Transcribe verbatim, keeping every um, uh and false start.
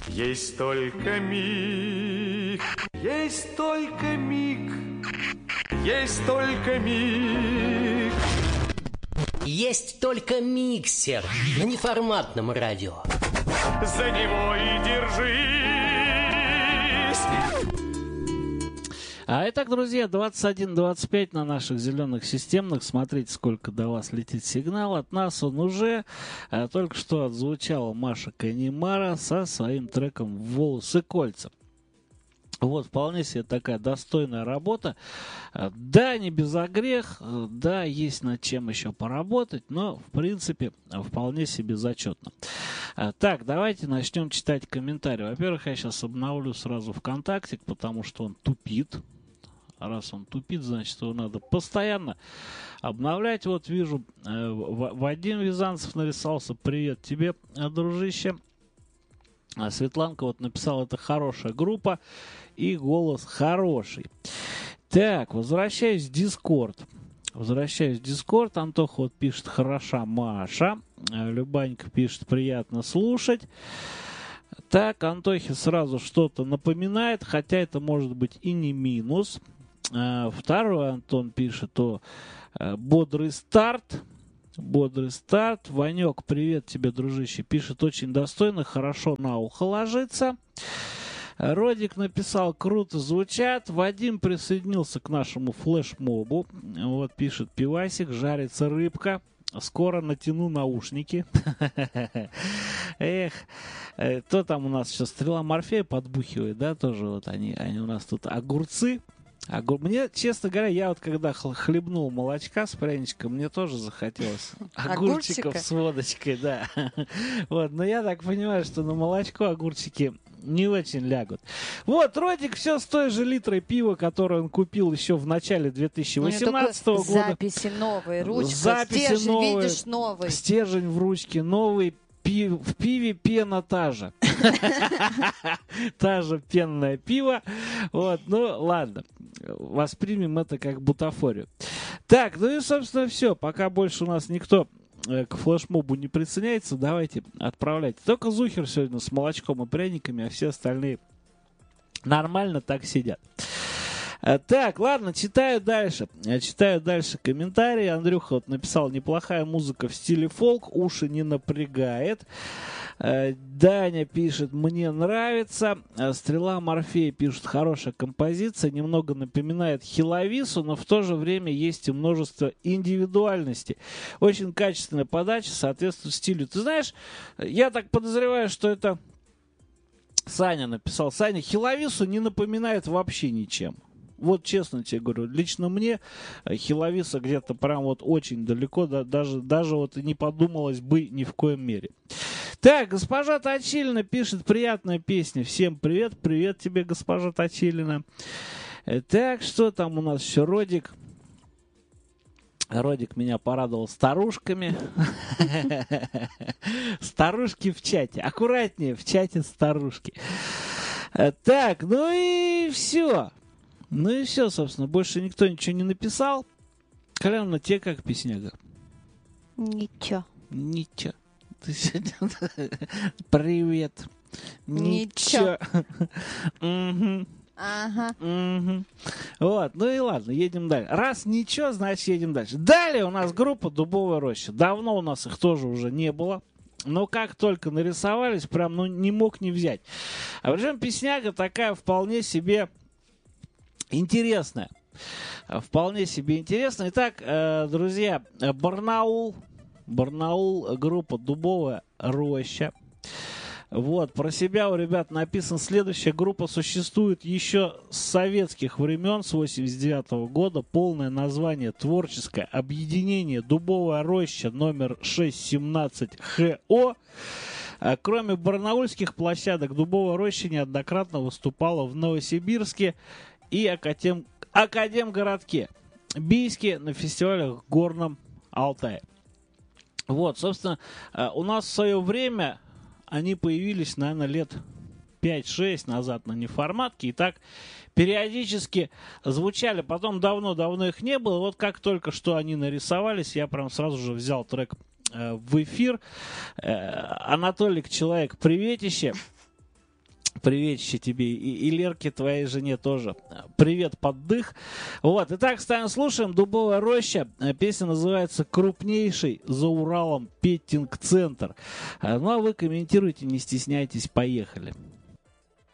Есть только миг, есть только миг, есть только миг. Есть только миксер на неформатном радио. За него и держись. А итак, друзья, двадцать один двадцать пять на наших зеленых системных. Смотрите, сколько до вас летит сигнал. От нас он уже а, только что отзвучала Маша Канемара со своим треком «Волосы кольца». Вот, вполне себе такая достойная работа. Да, не без огрех, да, есть над чем еще поработать, но, в принципе, вполне себе зачетно. Так, давайте начнем читать комментарии. Во-первых, я сейчас обновлю сразу ВКонтакте, потому что он тупит. Раз он тупит, значит, его надо постоянно обновлять. Вот вижу, Вадим Вязанцев нарисовался. Привет тебе, дружище. А Светланка вот написала, это хорошая группа и голос хороший. Так, возвращаюсь в Дискорд. Возвращаюсь в Дискорд. Антоха вот пишет, хороша Маша. Любанька пишет, приятно слушать. Так, Антохе сразу что-то напоминает, хотя это может быть и не минус. Второй Антон пишет, то бодрый старт. Бодрый старт. Ванек, привет тебе, дружище. Пишет, очень достойно, хорошо на ухо ложится. Родик написал, круто звучат. Вадим присоединился к нашему флешмобу. Вот пишет, пивасик, жарится рыбка. Скоро натяну наушники. Эх, кто там у нас сейчас? Стрела Морфея подбухивает, да, тоже вот они, они у нас тут огурцы. Огур... Мне, честно говоря, я вот когда хлебнул молочка с пряничком, мне тоже захотелось огурчиков Огурчика. С водочкой, да. Вот, но я так понимаю, что на молочко огурчики не очень лягут. Вот, Родик все с той же литрой пива, которое он купил еще в начале две тысячи восемнадцатого года. Записи новые, ручка, записи стержень, новые, видишь, новый. Стержень в ручке, новый. Пив, в пиве пена та же. Та же пенное пиво. Вот, ну ладно. Воспримем это как бутафорию. Так, ну и, собственно, все. Пока больше у нас никто к флешмобу не присоединяется, давайте отправляйте. Только Зухер сегодня с молочком и пряниками, а все остальные нормально так сидят. Так, ладно, читаю дальше. Читаю дальше комментарии. Андрюха вот написал, неплохая музыка в стиле фолк, уши не напрягает. Даня пишет, мне нравится. Стрела Морфея пишет, хорошая композиция, немного напоминает Хиловису, но в то же время есть и множество индивидуальности. Очень качественная подача, соответствует стилю. Ты знаешь, я так подозреваю, что это Саня написал. Саня, Хиловису не напоминает вообще ничем. Вот честно тебе говорю, лично мне Хиловиса где-то прям вот очень далеко, да, даже, даже вот и не подумалось бы ни в коем мере. Так, госпожа Точилина пишет, приятная песня. Всем привет, привет тебе, госпожа Точилина. Так, что там у нас еще, Родик? Родик меня порадовал старушками. Старушки в чате. Аккуратнее, в чате старушки. Так, ну и все. Ну и все, собственно. Больше никто ничего не написал. Колян, на тебе как песняга? Ничего. Ничего. Ты сегодня... Привет. Ничего. Угу. Ага. Угу. Вот, ну и ладно, едем дальше. Раз ничего, значит едем дальше. Далее у нас группа «Дубовая роща». Давно у нас их тоже уже не было. Но как только нарисовались, прям ну не мог не взять. А причем песняга такая вполне себе интересная. Вполне себе интересная. Итак, э, друзья, Барнаул. Барнаул, группа «Дубовая роща». Вот, про себя у ребят написано следующая. Группа существует еще с советских времен, с восемьдесят девятого года. Полное название: творческое объединение «Дубовая роща» номер шестьсот семнадцать ха о. Кроме барнаульских площадок, «Дубовая роща» неоднократно выступала в Новосибирске и Академ... Академгородке, Бийске, на фестивалях в Горном Алтае. Вот, собственно, у нас в свое время они появились, наверное, лет пять-шесть назад на неформатке, и так периодически звучали. Потом давно-давно их не было. Вот как только что они нарисовались, я прям сразу же взял трек э, в эфир. Э, Анатолик, человек, приветище. Приветище тебе и, и Лерке, твоей жене тоже. Привет, поддых. Вот, итак, ставим, слушаем. Дубовая роща. Песня называется «Крупнейший за Уралом петтинг-центр». Ну, а вы комментируйте, не стесняйтесь. Поехали.